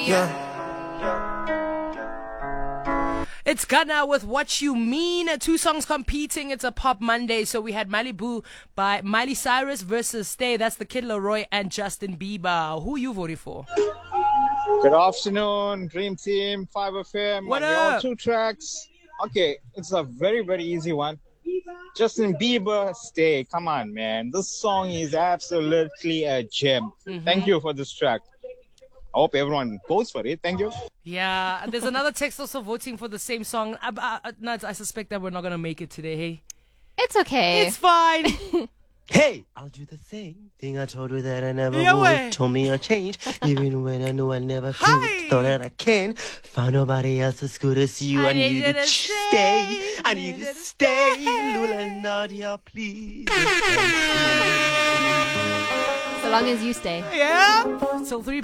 Yeah. It's Gunna with What You Mean. Two songs competing. It's a Pop Monday. So we had Malibu by Miley Cyrus versus Stay. That's the Kid Laroi and Justin Bieber. Who you voting for? Good afternoon, Dream Team, 5FM. What Your up? two tracks. Okay, it's a very, very easy one. Justin Bieber, Stay. Come on, man. This song is absolutely a gem. Thank you for this track. I hope everyone votes for it. Thank you. Yeah, there's another text also voting for the same song. No, I suspect that we're not going to make it today, hey? It's okay. It's fine. Hey, I'll do the same thing I told you that I never Yeah, would. way. Told me I'll change, even when I knew I never could. Hi. Thought that I can find nobody else as good as you. I need you to stay. I need you to stay. Lula Nadia, please. So long as you stay. Yeah. Till 3